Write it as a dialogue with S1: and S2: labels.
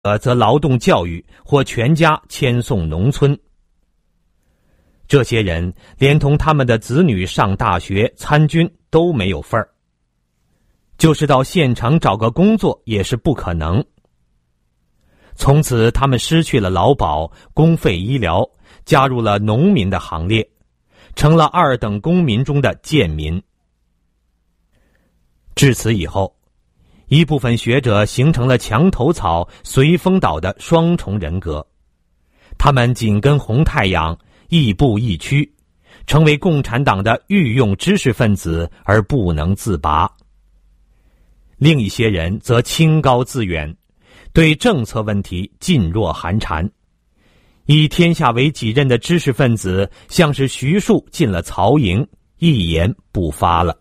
S1: 则劳动教育或全家迁送农村。这些人连同他们的子女上大学、参军都没有份儿，就是到县城找个工作也是不可能。从此他们失去了劳保、公费医疗，加入了农民的行列，成了二等公民中的贱民。至此以后，一部分学者形成了墙头草、随风倒的双重人格，他们紧跟红太阳，亦步亦趋，成为共产党的御用知识分子而不能自拔。另一些人则清高自远，对政策问题噤若寒蝉。以天下为己任的知识分子像是徐庶进了曹营，一言不发了。